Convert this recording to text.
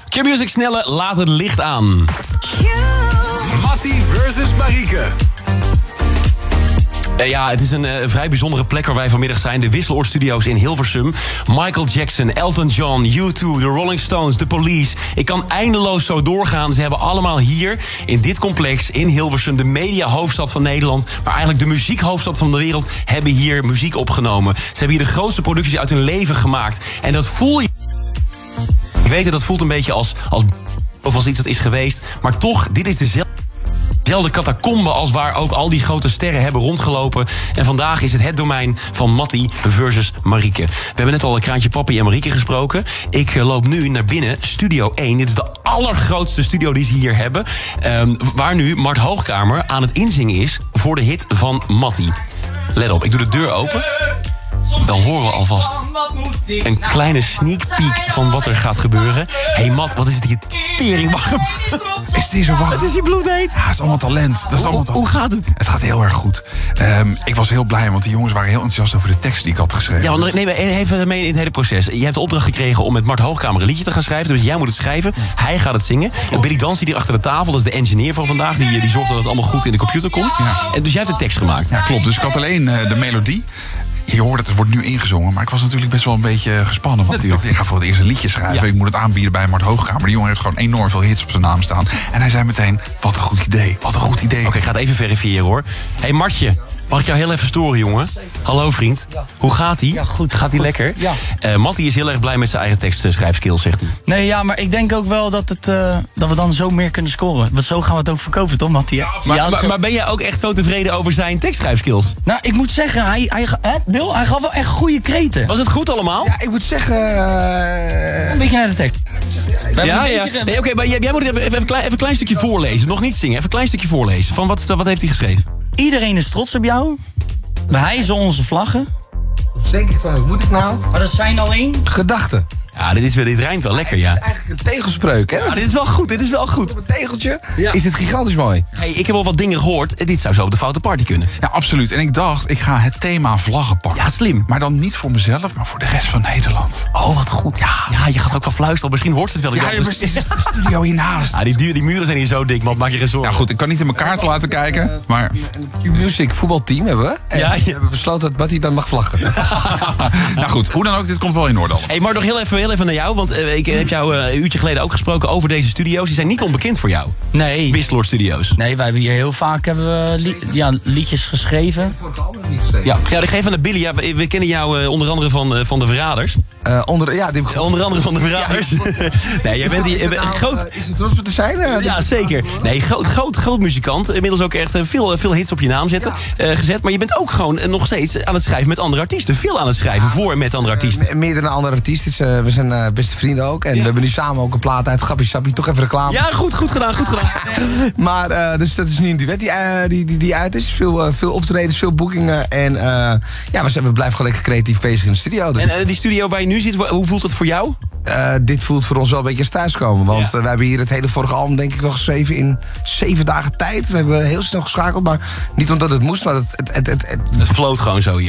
Q-Music snelle, laat het licht aan. Mattie versus Marieke. Ja, het is een vrij bijzondere plek waar wij vanmiddag zijn. De Wisseloord Studios in Hilversum. Michael Jackson, Elton John, U2, de Rolling Stones, The Police. Ik kan eindeloos zo doorgaan. Ze hebben allemaal hier in dit complex in Hilversum... de mediahoofdstad van Nederland, maar eigenlijk de muziekhoofdstad van de wereld... hebben hier muziek opgenomen. Ze hebben hier de grootste producties uit hun leven gemaakt. En dat voel je... Ik weet het, dat voelt een beetje als iets dat is geweest. Maar toch, dit is dezelfde catacombe als waar ook al die grote sterren hebben rondgelopen. En vandaag is het domein van Mattie versus Marieke. We hebben net al een Kraantje Papi en Marieke gesproken. Ik loop nu naar binnen, Studio 1. Dit is de allergrootste studio die ze hier hebben. Waar nu Mart Hoogkamer aan het inzingen is voor de hit van Mattie. Let op, ik doe de deur open. Dan horen we alvast een kleine sneak peek van wat er gaat gebeuren. Hé Mat, wat is het hier tering warm? Is het hier zo warm? Het is hier bloedheet. Ja, het is allemaal talent. Dat is allemaal Hoe gaat het? Het gaat heel erg goed. Ik was heel blij, want die jongens waren heel enthousiast over de tekst die ik had geschreven. Ja, want even mee in het hele proces. Je hebt de opdracht gekregen om met Mart Hoogkamer een liedje te gaan schrijven. Dus jij moet het schrijven, hij gaat het zingen. En Billy Dans, die hier achter de tafel, dat is de engineer van vandaag. Die zorgt dat het allemaal goed in de computer komt. Ja. En dus jij hebt de tekst gemaakt. Ja, klopt. Dus ik had alleen de melodie. Je hoort het wordt nu ingezongen, maar ik was natuurlijk best wel een beetje gespannen. Want ik dacht, ik ga voor het eerst een liedje schrijven. Ja. Ik moet het aanbieden bij Mart Hoogkamer. Die jongen heeft gewoon enorm veel hits op zijn naam staan. En hij zei meteen, wat een goed idee, wat een goed idee. Oké, ik ga het even verifiëren hoor. Hé Martje, mag ik jou heel even storen, jongen? Hallo vriend. Ja. Hoe gaat ie? Ja, goed. Gaat ie lekker? Ja. Mattie is heel erg blij met zijn eigen tekstschrijfskills, zegt hij. Nee, ja, maar ik denk ook wel dat we dan zo meer kunnen scoren. Want zo gaan we het ook verkopen, toch, Mattie? Ja, Maar ben jij ook echt zo tevreden over zijn tekstschrijfskills? Nou, ik moet zeggen, hij gaf wel echt goede kreten. Was het goed allemaal? Ja, ik moet zeggen... Een beetje naar de tekst. Ja. Nee, oké, maar jij moet even een klein stukje voorlezen. Nog niet zingen, even een klein stukje voorlezen. Van wat heeft hij geschreven? Iedereen is trots op jou. We hijsen onze vlaggen. Denk ik van, wat moet ik nou? Maar dat zijn alleen... Gedachten. Ja, dit rijmt wel lekker, ja. Het is eigenlijk een tegelspreuk, hè? Ja, dit is wel goed. Op een tegeltje Ja. is het gigantisch mooi. Hey, ik heb al wat dingen gehoord. Dit zou zo op de foute party kunnen. Ja, absoluut. En ik dacht, ik ga het thema vlaggen pakken. Ja, slim. Maar dan niet voor mezelf, maar voor de rest van Nederland. Oh, wat goed. Ja, je gaat ook wel fluisteren. Misschien hoort het wel. Ja, precies. De studio hiernaast. Ja, die muren zijn hier zo dik, man. Maak je geen zorgen. Ja, goed, ik kan niet in mijn kaart laten kijken, maar... Een Q-Music voetbalteam hebben we. En Ja, ja. we hebben besloten dat Mattie dan mag vlaggen. Nou goed, hoe dan ook, dit komt wel in orde allemaal. Hey, maar nog heel even naar jou. Want ik heb jou een uurtje geleden ook gesproken over deze studio's. Die zijn niet onbekend voor jou. Nee. Wisseloord Studios. Nee, wij hebben hier heel vaak liedjes geschreven. Ja, ik geef aan de Billy. Ja, we kennen jou onder andere van de Verraders. Die heb ik Onder andere van de Verraders. Nee, jij bent hier groot... Is het trots voor te zijn? Ja, zeker. Nee, groot muzikant. Inmiddels ook echt veel hits op je naam gezet. Maar je bent ook gewoon nog steeds aan het schrijven met andere artiesten. Veel aan het schrijven voor en met andere artiesten. Meerdere andere artiesten. We zijn beste vrienden ook. En we hebben nu samen ook een plaat uit. Grappie Sappie, toch even reclame. Ja, goed gedaan. Maar, dus dat is nu een duet die uit is. Veel optredens, veel boekingen. En we blijven gewoon lekker creatief bezig in de studio. Dus. En die studio waar je nu zit, hoe voelt het voor jou? Dit voelt voor ons wel een beetje als thuiskomen. Want we hebben hier het hele vorige album denk ik wel geschreven in 7 dagen tijd. We hebben heel snel geschakeld, maar niet omdat het moest, maar het Het floot gewoon zo hier.